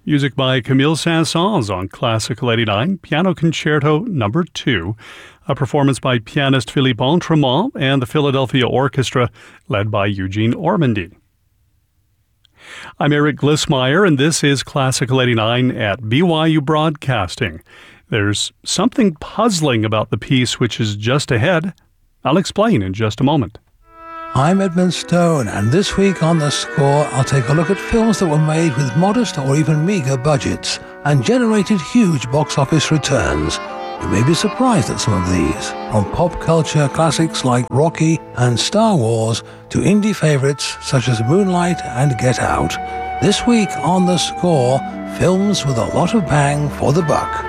Music by Camille Saint-Saëns on Classical 89, Piano Concerto No. 2, a performance by pianist Philippe Entremont and the Philadelphia Orchestra, led by Eugene Ormandy. I'm Eric Glissmeyer, and this is Classical 89 at BYU Broadcasting. There's something puzzling about the piece which is just ahead. I'll explain in just a moment. I'm Edmund Stone, and this week on The Score, I'll take a look at films that were made with modest or even meager budgets and generated huge box office returns. You may be surprised at some of these, from pop culture classics like Rocky and Star Wars to indie favorites such as Moonlight and Get Out. This week on The Score, films with a lot of bang for the buck.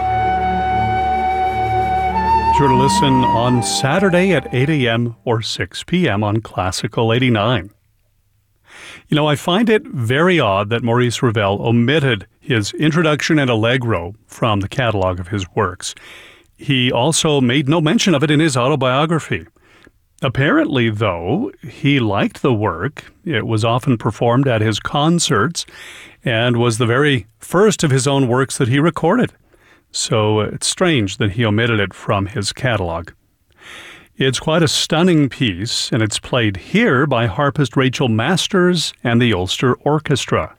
Sure to listen on Saturday at 8 a.m. or 6 p.m. on Classical 89. You know, I find it very odd that Maurice Ravel omitted his introduction and allegro from the catalog of his works. He also made no mention of it in his autobiography. Apparently, though, he liked the work. It was often performed at his concerts and was the very first of his own works that he recorded. So it's strange that he omitted it from his catalog. It's quite a stunning piece, and it's played here by harpist Rachel Masters and the Ulster Orchestra.